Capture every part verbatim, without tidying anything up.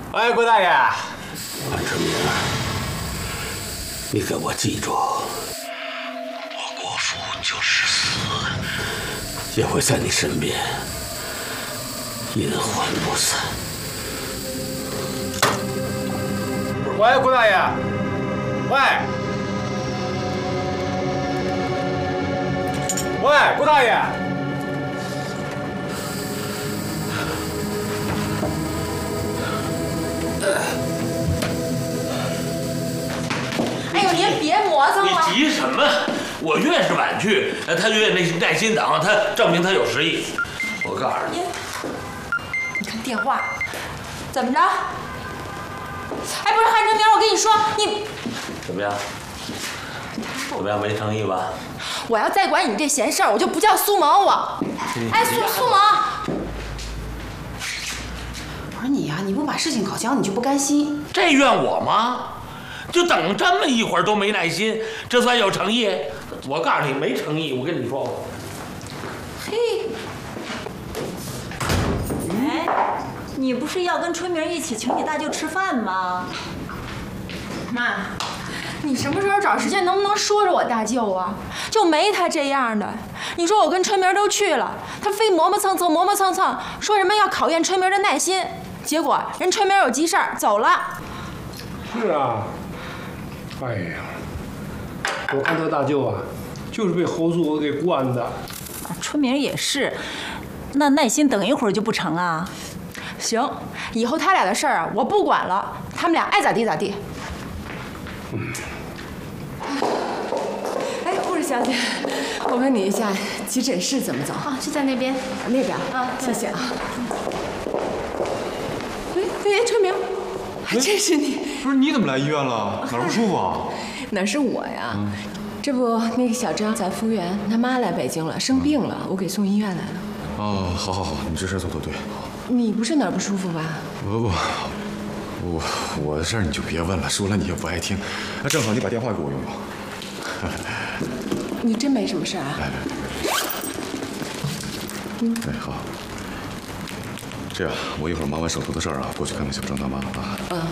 喂，郭大爷。 万春明，你给我记住，我国父就是死，也会在你身边，阴魂不散。 喂，郭大爷。喂。喂，郭大爷。 哎呦，您别磨蹭了！ 你急什么？我越是晚去，他越那耐心等，他证明他有实力。我告诉你， 你看电话，怎么着？哎，不是韩正明，我跟你说，你怎么样？怎么样？没诚意吧？ 我要再管你这闲事儿，我就不叫苏萌我。哎，苏苏萌。 我说你呀、啊，你不把事情搞僵，你就不甘心。 这怨我吗？就等这么一会儿都没耐心，这算有诚意？我告诉你，没诚意。我跟你说吧。 嘿， 哎，你不是要跟春明一起请你大舅吃饭吗？ 妈，你什么时候找时间能不能说着我大舅啊？就没他这样的。你说我跟春明都去了，他非磨磨蹭蹭磨磨蹭蹭，说什么要考验春明的耐心。 结果人春明有急事儿走了。 是啊，哎呀，我看他大舅啊，就是被侯素娥给惯的。 春明也是，那耐心等一会儿就不成啊？ 行，以后他俩的事儿啊，我不管了，他们俩爱咋地咋地。 嗯。哎，护士小姐，我问你一下，急诊室怎么走？ 啊，就在那边， 那边啊，谢谢啊。 哎，春明，还真是你！ 不是你怎么来医院了？哪儿不舒服啊？ 哪是我呀？嗯、这不，那个小张，咱服务员他妈来北京了，生病了，我给送医院来了。 哦，好好好，你这事做得对。 你不是哪儿不舒服吧？ 不不，我我的事儿你就别问了，说了你也不爱听。那正好你把电话给我用用。 你真没什么事啊？ 来来来，嗯，哎好。 这样，我一会儿忙完手头的事儿啊，过去看看小张他妈啊。嗯。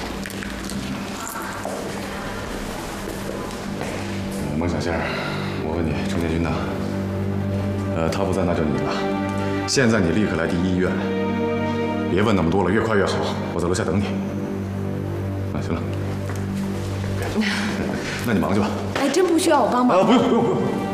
孟小仙儿，我问你，程建军呢？呃，他不在，那就你了。现在你立刻来第一医院，别问那么多了，越快越好。我在楼下等你。啊，行了。那你忙去吧。 哎，真不需要我帮忙。 啊，不用不用不用。